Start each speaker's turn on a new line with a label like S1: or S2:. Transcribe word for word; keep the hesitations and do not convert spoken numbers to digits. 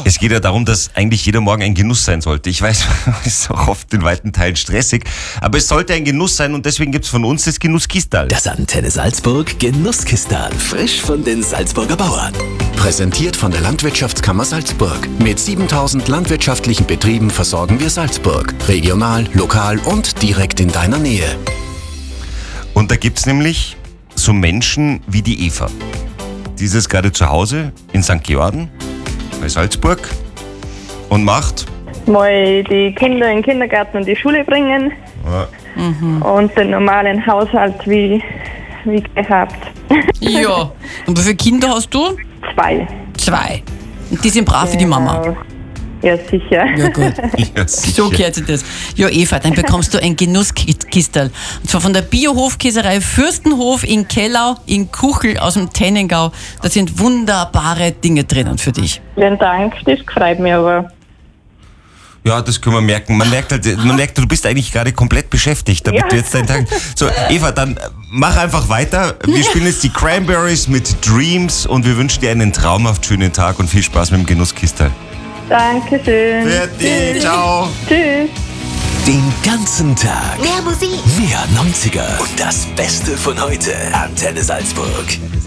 S1: Es geht ja darum, dass eigentlich jeder Morgen ein Genuss sein sollte. Ich weiß, es ist auch oft in weiten Teilen stressig, aber es sollte ein Genuss sein und deswegen gibt's von uns das Genusskistal.
S2: Das Antenne Salzburg Genusskistal. Frisch von den Salzburger Bauern. Präsentiert von der Landwirtschaftskammer Salzburg. Mit siebentausend landwirtschaftlichen Betrieben versorgen wir Salzburg. Regional, lokal und direkt in deiner Nähe.
S1: Und da gibt's nämlich so Menschen wie die Eva. Die ist jetzt gerade zu Hause in Sankt Georgen bei Salzburg und macht
S3: mal die Kinder in den Kindergarten und die Schule bringen
S1: ja,
S3: mhm. und den normalen Haushalt wie, wie gehabt.
S4: Ja. Und wie viele Kinder hast du?
S3: Zwei.
S4: Zwei. Und die sind brav wie die Mama.
S3: Ja, sicher.
S4: Ja, gut.
S1: ja, sicher.
S4: So gehört sich das. Ja, Eva, dann bekommst du ein Genusskistel. Und zwar von der Bio-Hofkäserei Fürstenhof in Kellau, in Kuchel aus dem Tennengau. Da sind wunderbare Dinge drinnen für dich.
S3: Vielen Dank, das freut mich aber.
S1: Ja, das können wir merken. Man merkt halt, man merkt, du bist eigentlich gerade komplett beschäftigt, damit
S3: Ja.
S1: du jetzt deinen Tag... So, Eva, dann mach einfach weiter. Wir spielen jetzt die Cranberries mit Dreams und wir wünschen dir einen traumhaft schönen Tag und viel Spaß mit dem Genusskistal.
S3: Dankeschön.
S1: Fertig, ciao.
S3: Tschüss.
S2: Den ganzen Tag
S5: Mehr Musik.
S2: mehr neunziger und das Beste von heute. Antenne Salzburg.